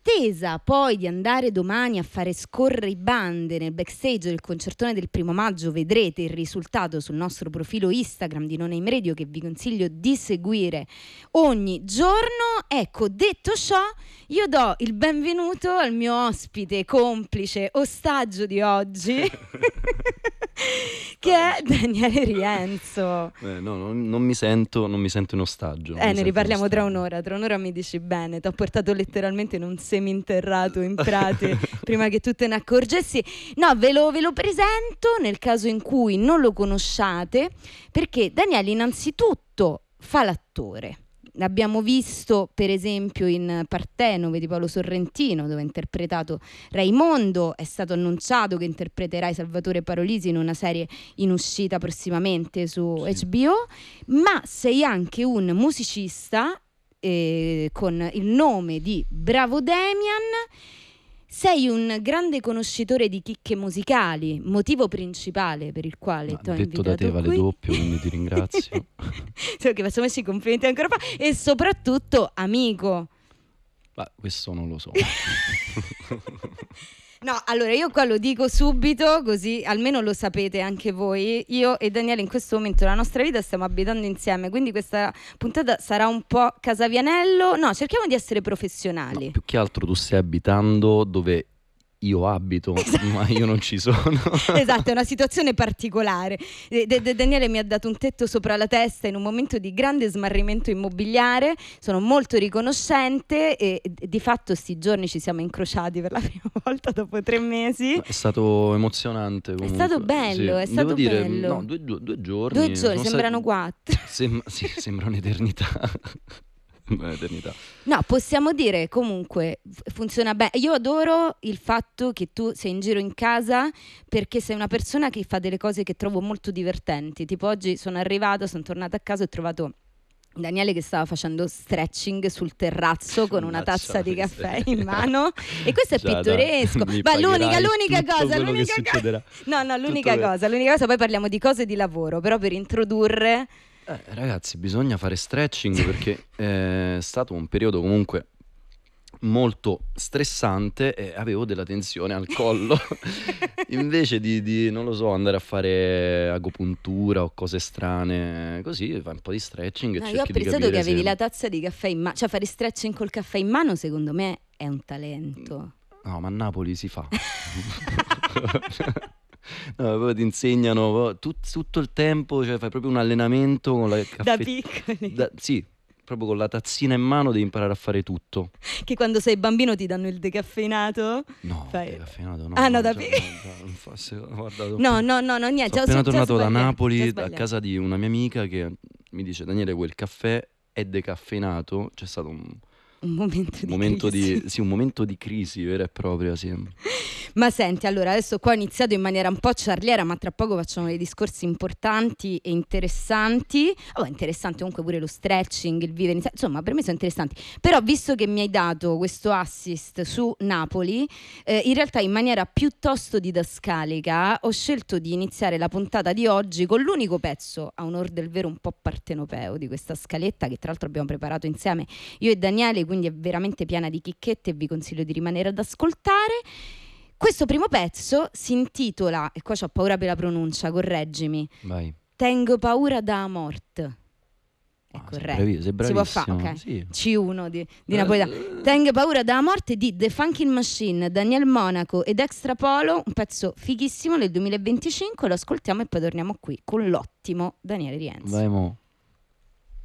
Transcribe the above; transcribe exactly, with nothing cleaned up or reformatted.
attesa poi di andare domani a fare scorrere i bande nel backstage del concertone del primo maggio, vedrete il risultato sul nostro profilo Instagram di Non Name Radio, che vi consiglio di seguire ogni giorno. Ecco, detto ciò, io do il benvenuto al mio ospite, complice, ostaggio di oggi che è Daniele Rienzo. Eh, no, non, non mi sento non mi sento in ostaggio. Eh, ne riparliamo tra un'ora, tra un'ora mi dici bene, ti ho portato letteralmente in un seminterrato in Prati prima che tu te ne accorgessi. No, ve lo, ve lo presento nel caso in cui non lo conosciate, perché Daniele innanzitutto fa l'attore. L'abbiamo visto per esempio in Partenove di Paolo Sorrentino, dove ha interpretato Raimondo. È stato annunciato che interpreterai Salvatore Parolisi in una serie in uscita prossimamente su Sì. H B O, ma sei anche un musicista eh, con il nome di Bravo Damian. Sei un grande conoscitore di chicche musicali, motivo principale per il quale ti ho detto invitato da te vale qui. doppio, quindi ti ringrazio. Cioè, che facciamo i complimenti ancora fa, e soprattutto amico. Ma questo non lo so. No, allora io qua lo dico subito, così almeno lo sapete anche voi. Io e Daniele in questo momento la nostra vita stiamo abitando insieme, quindi questa puntata sarà un po' Casavianello. No, cerchiamo di essere professionali. No, più che altro tu stai abitando dove io abito, esatto. Ma io non ci sono. Esatto, è una situazione particolare. De- De- Daniele mi ha dato un tetto sopra la testa in un momento di grande smarrimento immobiliare. Sono molto riconoscente e, e di fatto sti giorni ci siamo incrociati per la prima volta dopo tre mesi. È stato emozionante comunque. È stato bello, sì. è stato Devo dire, bello. no, due, due, due giorni. Due giorni, sono sembrano stati... quattro. Sem- sì, sembra un'eternità. Un'eternità. No, possiamo dire comunque funziona bene. Io adoro il fatto che tu sei in giro in casa, perché sei una persona che fa delle cose che trovo molto divertenti. Tipo oggi sono arrivata, sono tornata a casa e ho trovato Daniele che stava facendo stretching sul terrazzo con una tazza di caffè in mano, e questo è Già, pittoresco. dai, mi Ma l'unica, pagherai l'unica tutto cosa, quello l'unica che cosa. succederà. No, no, l'unica Tutto cosa, l'unica cosa, poi parliamo di cose di lavoro, però per introdurre. Eh, ragazzi, bisogna fare stretching perché è stato un periodo comunque molto stressante e avevo della tensione al collo. Invece di, di, non lo so, andare a fare agopuntura o cose strane, così fai un po' di stretching e No, cerchi io ho di pensato capire che avevi se... la tazza di caffè in mano, cioè fare stretching col caffè in mano secondo me è un talento. No, ma a Napoli si fa. No, proprio ti insegnano tut- tutto il tempo, cioè fai proprio un allenamento con la caffè... Da piccoli. Da, sì, proprio con la tazzina in mano devi imparare a fare tutto. Che quando sei bambino ti danno il decaffeinato? No, Fai... decaffeinato no. Ah no, no, da già, piccolo. no, già, non fa- se- guarda, dopo- No, no, no, no, niente. Sono già- appena già tornato da sbagliato, Napoli, già a sbagliato. casa di una mia amica che mi dice: Daniele, quel caffè è decaffeinato. C'è stato un Un momento di momento crisi. di sì, un momento di crisi vera e propria, sì. Ma senti, allora adesso qua ho iniziato in maniera un po' ciarliera, ma tra poco facciamo dei discorsi importanti e interessanti. Oh, è interessante comunque pure lo stretching, il vivere insieme, insomma per me sono interessanti. Però visto che mi hai dato questo assist su Napoli, eh, in realtà in maniera piuttosto didascalica ho scelto di iniziare la puntata di oggi con l'unico pezzo, a onor del vero, un po' partenopeo di questa scaletta, che tra l'altro abbiamo preparato insieme io e Daniele, quindi è veramente piena di chicchette e vi consiglio di rimanere ad ascoltare. Questo primo pezzo si intitola, e qua c'ho paura per la pronuncia, correggimi, Vai. Tengo paura da mort. È Ah, sei corretto. bravi- sei Si può fare, bravissimo, ok. sì. C uno di, di napoletano. Tengo paura da morte di The Funkin' Machine, Daniel Monaco ed Extra Polo, un pezzo fighissimo del duemilaventicinque, lo ascoltiamo e poi torniamo qui con l'ottimo Daniele Rienzo. Vai mo.